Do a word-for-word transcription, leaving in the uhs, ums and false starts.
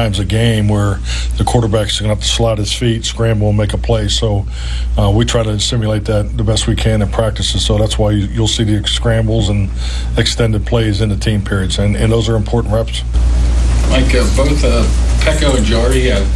times a game where the quarterback's going to have to slide his feet, scramble, and make a play. So uh, we try to simulate that the best we can in practices. So that's why you, you'll see the scrambles and extended plays in the team periods, and, and those are important reps. Mike, uh, both uh, Peko and Jardy have